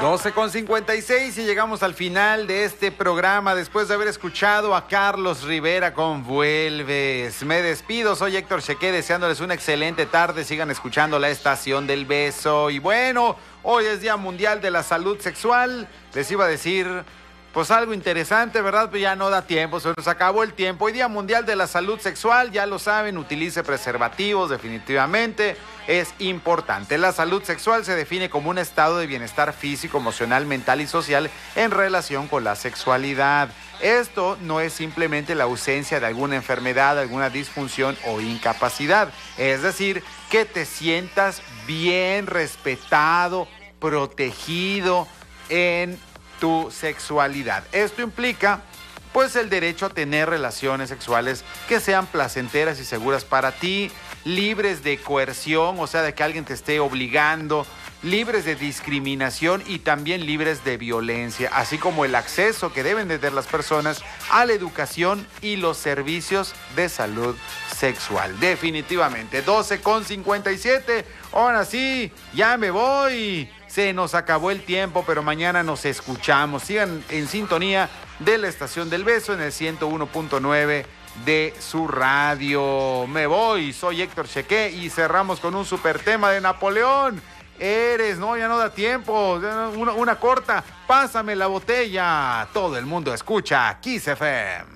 12:56 y llegamos al final de este programa después de haber escuchado a Carlos Rivera con Vuelves. Me despido, soy Héctor Chequé, deseándoles una excelente tarde. Sigan escuchando la Estación del Beso. Y bueno, hoy es Día Mundial de la Salud Sexual. Les iba a decir, pues algo interesante, ¿verdad? Pues ya no da tiempo, se nos acabó el tiempo. Hoy Día Mundial de la Salud Sexual, ya lo saben, utilice preservativos, definitivamente. Es importante. La salud sexual se define como un estado de bienestar físico, emocional, mental y social en relación con la sexualidad. Esto no es simplemente la ausencia de alguna enfermedad, alguna disfunción o incapacidad. Es decir, que te sientas bien, respetado, protegido en tu sexualidad. Esto implica, pues, el derecho a tener relaciones sexuales que sean placenteras y seguras para ti, libres de coerción, o sea, de que alguien te esté obligando, libres de discriminación y también libres de violencia, así como el acceso que deben de tener las personas a la educación y los servicios de salud sexual. Definitivamente. 12:57. Ahora sí, ya me voy. Se nos acabó el tiempo, pero mañana nos escuchamos. Sigan en sintonía de la Estación del Beso en el 101.9 de su radio. Me voy, soy Héctor Chequé y cerramos con un super tema de Napoleón. No, ya no da tiempo. Una corta. Pásame la botella. Todo el mundo escucha Kiss FM.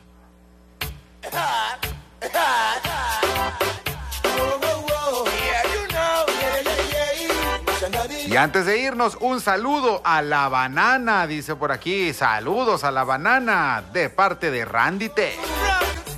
Y antes de irnos, un saludo a la banana, dice por aquí. Saludos a la banana de parte de Randy T.